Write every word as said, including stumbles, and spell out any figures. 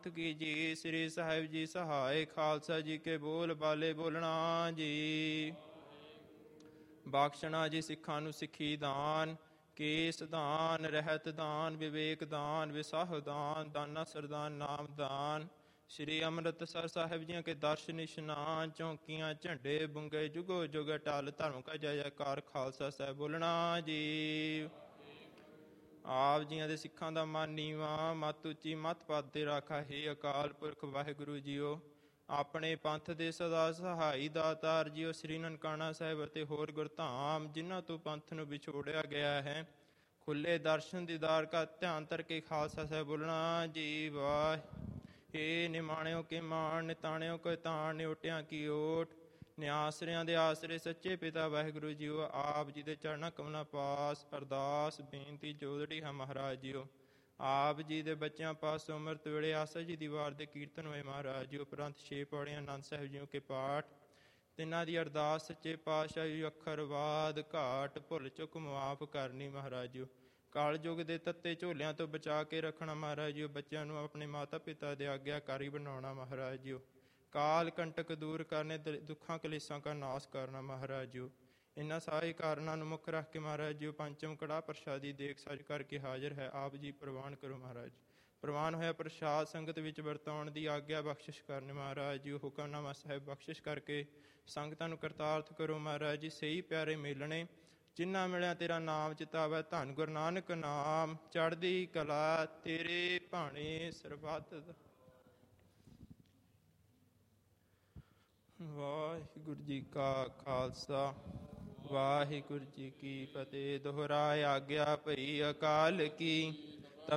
ਪੰਥ ਕੀ ਜੀ। ਸ੍ਰੀ ਸਾਹਿਬ ਜੀ ਸਹਾਇ। ਖਾਲਸਾ ਜੀ ਕੇ ਬੋਲ ਬਾਲੇ ਬੋਲਣਾ ਜੀ। ਬਖਸ਼ਣਾ ਜੀ ਸਿੱਖਾਂ ਨੂੰ ਸਿੱਖੀ ਦਾਨ। ਕੇਸ ਦਾਨ, ਰਹਿਤ ਦਾਨ, ਵਿਵੇਕ ਦਾਨ, ਵਿਸਾਹ ਦਾਨ, ਦਾਨਾ ਸਰਦਾਨ ਨਾਮ ਦਾਨ। ਸ਼੍ਰੀ ਅੰਮ੍ਰਿਤਸਰ ਸਾਹਿਬ ਜੀਆਂ ਕੇ ਦਰਸ਼ਨ ਇਸ਼ਨਾਨ। ਚੌਂਕੀਆਂ ਝੰਡੇ ਬੁੰਗੇ ਜੁਗੋ ਜੁਗ ਟਲ। ਧਰਮ ਕਾ ਜੈ ਜੈਕਾਰ ਖਾਲਸਾ ਸਾਹਿਬ ਬੋਲਣਾ ਜੀ। ਆਪ ਜੀਆਂ ਦੇ ਸਿੱਖਾਂ ਦਾ ਮਨ ਨੀਵਾ, ਮੱਤ ਉੱਚੀ ਮੱਤ ਪਦ ਤੇ ਰਾਖਾ। ਹੈ ਅਕਾਲ ਪੁਰਖ ਵਾਹਿਗੁਰੂ ਜੀਓ। ਆਪਣੇ ਪੰਥ ਦੇ ਸਦਾ ਸਹਾਈ ਦਾਤਾਰ ਜੀਓ। ਸ੍ਰੀ ਨਨਕਾਣਾ ਸਾਹਿਬ ਅਤੇ ਹੋਰ ਗੁਰਧਾਮ ਜਿਨ੍ਹਾਂ ਤੋਂ ਪੰਥ ਨੂੰ ਵਿਛੋੜਿਆ ਗਿਆ ਹੈ, ਖੁੱਲੇ ਦਰਸ਼ਨ ਦੀਦਾਰ ਕਾ ਧਿਆਨ ਧਰ ਕੇ ਖਾਲਸਾ ਸਾਹਿਬ ਬੋਲਣਾ ਜੀ। ਵਾਹ ਏ ਨਿਮਾਣਿਓ ਕੇ ਮਾਣ, ਨਿਤਾਣਿਓ ਕੋ ਤਾਣ, ਨਿਓਟਿਆਂ ਕੀ ਓਟ, ਨਿਆਸਰਿਆਂ ਦੇ ਆਸਰੇ ਸੱਚੇ ਪਿਤਾ ਵਾਹਿਗੁਰੂ ਜੀਓ। ਆਪ ਜੀ ਦੇ ਚਰਨਾਂ ਕਮਲਾਂ ਪਾਸ ਅਰਦਾਸ ਬੇਨਤੀ ਜੋਦੜੀ ਹੈ ਮਹਾਰਾਜ ਜੀਓ। ਆਪ ਜੀ ਦੇ ਬੱਚਿਆਂ ਪਾਸ ਅੰਮ੍ਰਿਤ ਵੇਲੇ ਆਸਾ ਜੀ ਦੀ ਵਾਰ ਦੇ ਕੀਰਤਨ ਹੋਏ ਮਹਾਰਾਜ ਜੀ ਉਪਰੰਤ ਛੇ ਪੌੜੀਆਂ ਆਨੰਦ ਸਾਹਿਬ ਜੀਓ ਕੇ ਪਾਠ। ਤਿੰਨਾਂ ਦੀ ਅਰਦਾਸ ਸੱਚੇ ਪਾਤਸ਼ਾਹ ਅੱਖਰਵਾਦ ਘਾਟ ਭੁੱਲ ਚੁੱਕ ਮੁਆਫ ਕਰਨੀ ਮਹਾਰਾਜ ਜੀਓ। ਕਾਲ ਯੁੱਗ ਦੇ ਤੱਤੇ ਝੋਲਿਆਂ ਤੋਂ ਬਚਾ ਕੇ ਰੱਖਣਾ ਮਹਾਰਾਜ ਜੀਓ। ਬੱਚਿਆਂ ਨੂੰ ਆਪਣੇ ਮਾਤਾ ਪਿਤਾ ਦੇ ਆਗਿਆਕਾਰੀ ਬਣਾਉਣਾ ਮਹਾਰਾਜ ਜੀਓ। ਕਾਲ ਕੰਟਕ ਦੂਰ ਕਰਨੇ, ਦੁੱਖਾਂ ਕਲੇਸ਼ਾਂ ਦਾ ਨਾਸ਼ ਕਰਨਾ ਮਹਾਰਾਜ ਜੀਓ। ਇਹਨਾਂ ਸਾਰੇ ਕਾਰਨਾਂ ਨੂੰ ਮੁੱਖ ਰੱਖ ਕੇ ਮਹਾਰਾਜ ਜੀਓ ਪੰਚਮ ਕੜਾਹ ਪ੍ਰਸ਼ਾਦੀ ਦੇਖ ਸਜ ਕਰਕੇ ਹਾਜ਼ਰ ਹੈ। ਆਪ ਜੀ ਪ੍ਰਵਾਨ ਕਰੋ ਮਹਾਰਾਜ। ਪ੍ਰਵਾਨ ਹੋਇਆ ਪ੍ਰਸ਼ਾਦ ਸੰਗਤ ਵਿੱਚ ਵਰਤਾਉਣ ਦੀ ਆਗਿਆ ਬਖਸ਼ਿਸ਼ ਕਰਨ ਮਹਾਰਾਜ ਜੀਓ। ਹੁਕਮਨਾਮਾ ਸਾਹਿਬ ਬਖਸ਼ਿਸ਼ ਕਰਕੇ ਸੰਗਤਾਂ ਨੂੰ ਕਰਤਾਰਥ ਕਰੋ ਮਹਾਰਾਜ ਜੀ। ਸਹੀ ਪਿਆਰੇ ਮੇਲਣੇ ਜਿਨ੍ਹਾਂ ਮਿਲਿਆ ਤੇਰਾ ਨਾਮ ਚਿਤਾਵੈ। ਧੰਨ ਗੁਰੂ ਨਾਨਕ ਨਾਮ ਚੜ੍ਹਦੀ ਕਲਾ ਤੇਰੇ ਭਾਣੇ ਸਰਬੱਤ। ਵਾਹਿਗੁਰੂ ਜੀ ਕਾ ਖਾਲਸਾ ਵਾਹਿਗੁਰੂ ਜੀ ਕੀ ਫਤਿਹ। ਦੁਹਰਾਇ ਆਗਿਆ ਭਈ ਅਕਾਲ ਕੀ।